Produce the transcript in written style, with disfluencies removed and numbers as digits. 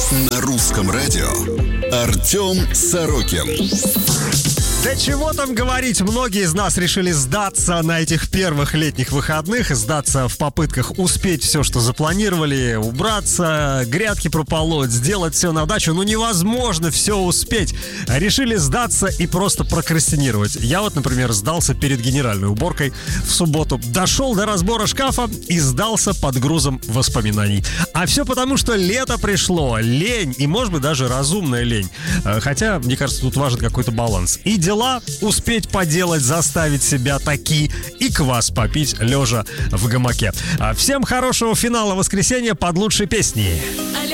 На русском радио Артем Сорокин. Да чего там говорить, многие из нас решили сдаться на этих первых летних выходных, сдаться в попытках успеть все, что запланировали, убраться, грядки прополоть, сделать все на дачу. Ну невозможно все успеть. Решили сдаться и просто прокрастинировать. Я вот, например, сдался перед генеральной уборкой в субботу, дошел до разбора шкафа и сдался под грузом воспоминаний. А все потому, что лето пришло, лень и, может быть, даже разумная лень. Хотя, мне кажется, тут важен какой-то баланс. И дела успеть поделать, заставить себя таки и квас попить лежа в гамаке. Всем хорошего финала воскресенья под лучшие песни.